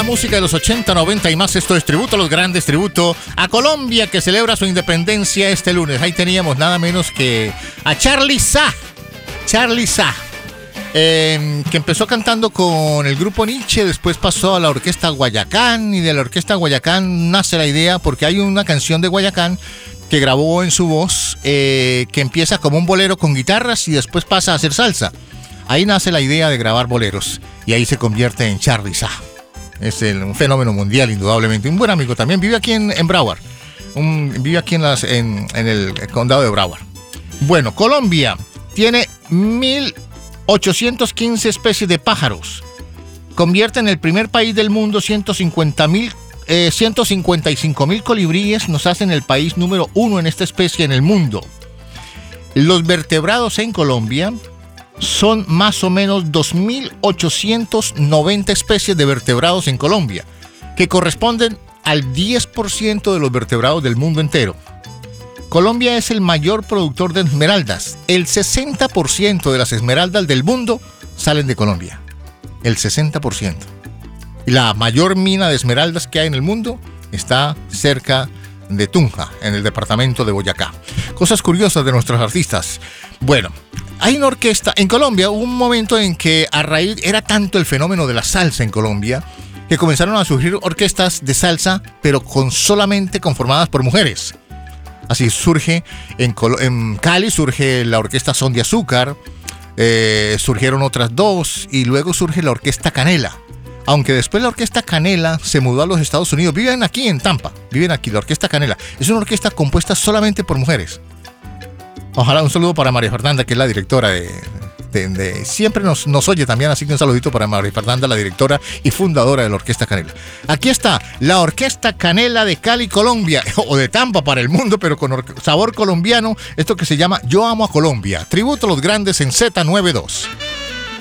la música de los 80, 90 y más. Esto es tributo a los grandes, tributo a Colombia, que celebra su independencia este lunes. Ahí teníamos nada menos que a Charly Sa, que empezó cantando con el grupo Nietzsche, después pasó a la orquesta Guayacán, y de la orquesta Guayacán nace la idea, porque hay una canción de Guayacán que grabó en su voz, que empieza como un bolero con guitarras y después pasa a hacer salsa. Ahí nace la idea de grabar boleros y ahí se convierte en Charly Sa. Es un fenómeno mundial, indudablemente. Un buen amigo también. Vive aquí en Broward. Vive aquí en el condado de Broward. Bueno, Colombia tiene 1.815 especies de pájaros. Convierte en el primer país del mundo 155.000 colibríes. Nos hacen el país número 1 en esta especie en el mundo. Los vertebrados en Colombia son más o menos 2.890 especies de vertebrados en Colombia, que corresponden al 10% de los vertebrados del mundo entero. Colombia es el mayor productor de esmeraldas. El 60% de las esmeraldas del mundo salen de Colombia. El 60%. Y la mayor mina de esmeraldas que hay en el mundo está cerca de Tunja, en el departamento de Boyacá. Cosas curiosas de nuestros artistas. Bueno, hay una orquesta en Colombia. Hubo un momento en que era tanto el fenómeno de la salsa en Colombia que comenzaron a surgir orquestas de salsa, pero solamente conformadas por mujeres. Así surge en Cali, surge la orquesta Son de Azúcar, surgieron otras dos, y luego surge la orquesta Canela. Aunque después la orquesta Canela se mudó a los Estados Unidos. Viven aquí en Tampa, la orquesta Canela. Es una orquesta compuesta solamente por mujeres. Ojalá, un saludo para María Fernanda, que es la directora siempre nos oye también, así que un saludito para María Fernanda, la directora y fundadora de la Orquesta Canela. Aquí está la Orquesta Canela de Cali, Colombia, o de Tampa para el mundo, pero con sabor colombiano, esto que se llama Yo Amo a Colombia. Tributo a los grandes en Z92.